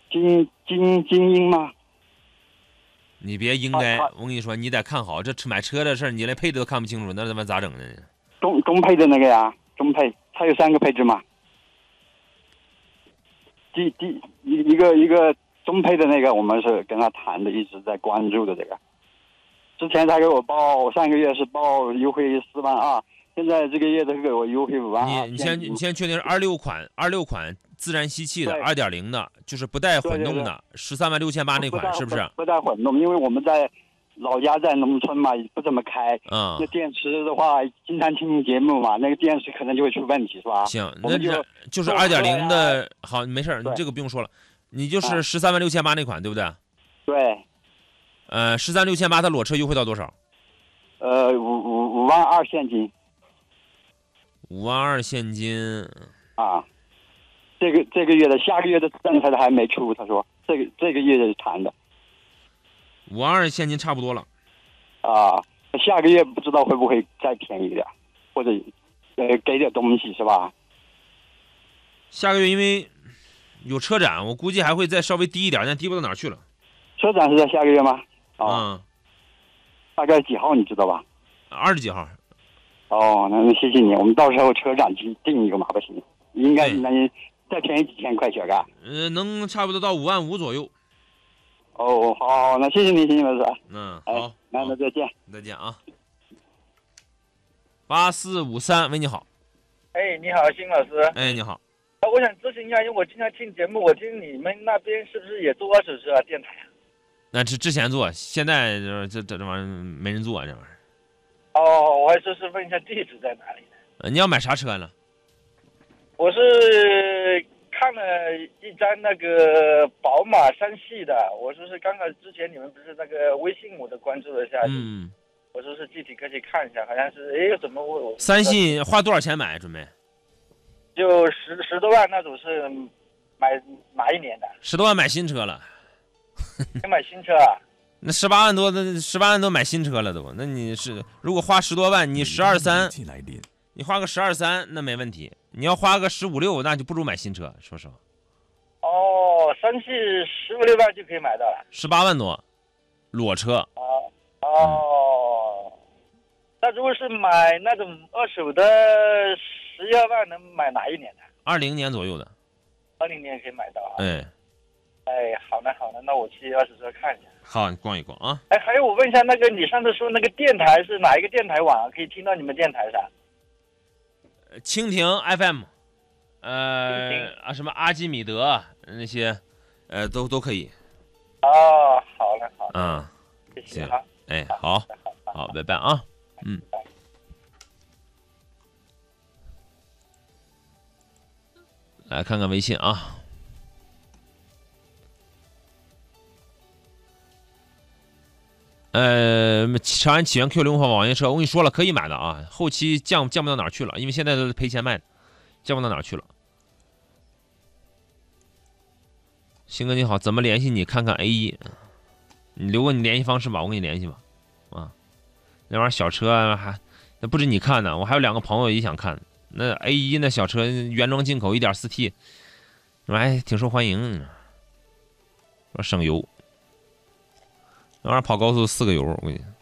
精英吗？ 你别应该，我跟你说，你得看好这买车的事儿，你连配置都看不清楚，那他妈咋整呢？ 中配的那个呀，中配，它有3个配置嘛。一个中配的那个，我们是跟他谈的，一直在关注的这个。之前他给我报，上个月是报优惠4万2，现在这个月他给我优惠5万2。 你先确定是26款自然吸气的 2.0 的，就是不带混动的，13万6800那款是不是？ 不带混动，因为我们在老家在农村嘛，不怎么开。那电池的话，经常听节目嘛，那个电池可能就会出问题，是吧？ 行，那就是 2.0 的，好，没事，你这个不用说了，你就是13万6800那款，对不对？ 对。 13万6800，它裸车优惠到多少 ？5万2现金。 5万2现金啊。这个月的，下个月的政策他还没出，他说这个月谈的。 5万2现金差不多了。 啊，下个月不知道会不会再便宜点，或者给点东西，是吧？ 下个月因为有车展，我估计还会再稍微低一点，但低不到哪儿去了。 车展是在下个月吗？大概几号你知道吧 ？20几号。 哦，那谢谢你，我们到时候车展定一个嘛，不行，应该能再便宜几千块钱吧？ 能差不多到5万5左右。 哦，好，那谢谢你，辛老师。 好， 那再见。 再见啊。8453，喂，你好。 你好，辛老师。 你好。 我想咨询一下，因为我经常听节目，我听你们那边是不是也做2手车电台啊？ 那是之前做，现在这玩意儿没人做这玩意儿。 我还说是问一下地址在哪里呢？ 你要买啥车呢？ 我是看了一张那个宝马3系的，我说是刚好之前你们不是那个微信我都关注了一下，我说是具体可以看一下，好像是怎么我 3系花多少钱买？准备？ 就10多万那种，是买哪一年的 ？10多万买新车了。 你买新车啊？ 那18万多买新车了都。那你是如果花10多万，你12.3，你花个12.3那没问题。你要花个15、16，那就不如买新车，说实话。 3系15、16万就可以买到了。 18万多，裸车。 那如果是买那种2手的12万，能买哪一年的 ？20年左右的。 20年可以买到啊。好的，那我去2手车看一下。 好，你逛一逛啊。 还有我问一下，那个你上次说那个电台是哪一个电台网可以听到你们电台上？ 蜻蜓 FM， 什么阿基米德那些，都可以。 好了。谢谢啊。 好，拜拜啊。来看看微信啊。长安启源 Q6号网约车，我跟你说了，可以买的啊，后期降不到哪儿去了，因为现在都赔钱卖的，降不到哪儿去了。鑫哥你好，怎么联系你？看看 A1，你留个你联系方式吧，我给你联系吧。那玩意儿小车那不止你看呢，我还有2个朋友也想看。那 A1 那小车原装进口 1.4T， 挺受欢迎，省油。那玩意儿跑高速4个油，我跟你。